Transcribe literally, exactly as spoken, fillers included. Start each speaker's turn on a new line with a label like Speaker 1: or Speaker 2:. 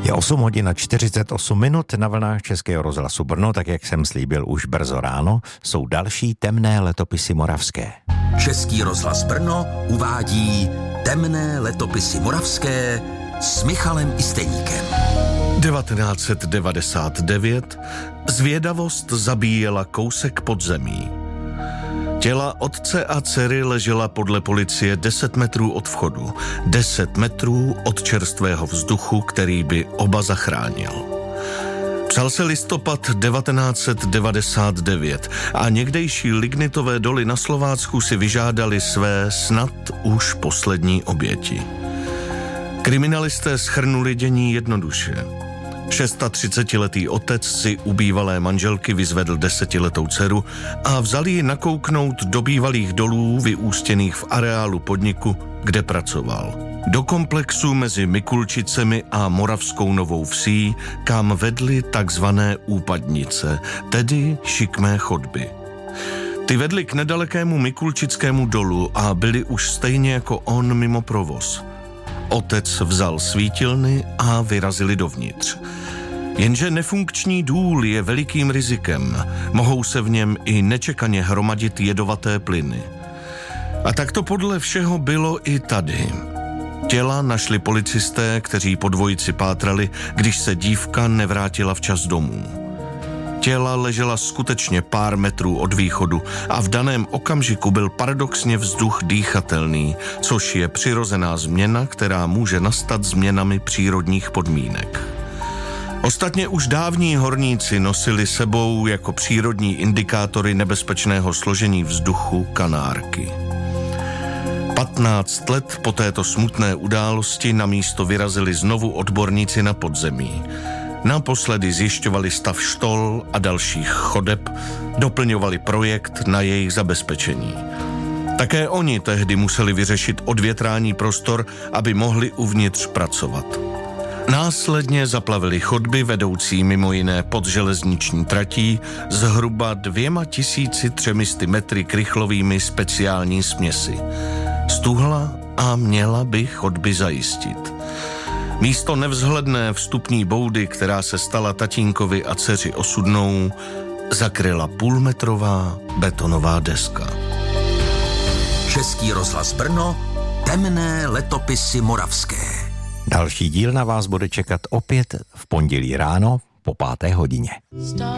Speaker 1: Je osm hodin a čtyřicet osm minut na vlnách Českého rozhlasu Brno, tak jak jsem slíbil už brzo ráno, jsou další temné letopisy moravské.
Speaker 2: Český rozhlas Brno uvádí temné letopisy moravské s Michalem Isteníkem.
Speaker 3: devatenáct set devadesát devět zvědavost zabíjela kousek podzemí. Těla otce a dcery ležela podle policie deset metrů od vchodu, deset metrů od čerstvého vzduchu, který by oba zachránil. Psal se listopad devatenáct set devadesát devět a někdejší lignitové doly na Slovácku si vyžádali své snad už poslední oběti. Kriminalisté shrnuli dění jednoduše. třicetišestiletý otec si u bývalé manželky vyzvedl desetiletou dceru a vzal ji nakouknout do bývalých dolů vyústěných v areálu podniku, kde pracoval. Do komplexu mezi Mikulčicemi a Moravskou Novou Vsí, kam vedly takzvané úpadnice, tedy šikmé chodby. Ty vedly k nedalekému Mikulčickému dolu a byly už stejně jako on mimo provoz. Otec vzal svítilny a vyrazili dovnitř. Jenže nefunkční důl je velikým rizikem. Mohou se v něm i nečekaně hromadit jedovaté plyny. A tak to podle všeho bylo i tady. Těla našli policisté, kteří po dvojici pátrali, když se dívka nevrátila včas domů. Těla ležela skutečně pár metrů od východu a v daném okamžiku byl paradoxně vzduch dýchatelný, což je přirozená změna, která může nastat změnami přírodních podmínek. Ostatně už dávní horníci nosili sebou jako přírodní indikátory nebezpečného složení vzduchu kanárky. patnáct let po této smutné události na místo vyrazili znovu odborníci na podzemí. Naposledy zjišťovali stav štol a dalších chodeb, doplňovali projekt na jejich zabezpečení. Také oni tehdy museli vyřešit odvětrání prostor, aby mohli uvnitř pracovat. Následně zaplavili chodby vedoucí mimo jiné pod železniční tratí zhruba dvěma tisíci třemisty metry krychlovými speciální směsi. Stuhla a měla by chodby zajistit. Místo nevzhledné vstupní boudy, která se stala tatínkovi a dceři osudnou, zakryla půlmetrová betonová deska.
Speaker 2: Český rozhlas Brno, temné letopisy moravské.
Speaker 1: Další díl na vás bude čekat opět v pondělí ráno po páté hodině.